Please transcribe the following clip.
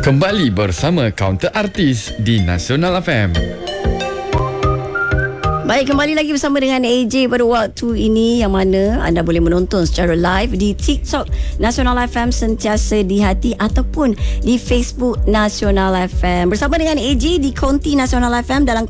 Kembali bersama Counter Artis di Nasional FM. Baik, kembali lagi bersama dengan AJ pada waktu ini, yang mana anda boleh menonton secara live di TikTok Nasional FM Sentiasa di Hati ataupun di Facebook Nasional FM. Bersama dengan AJ di Konti Nasional FM dalam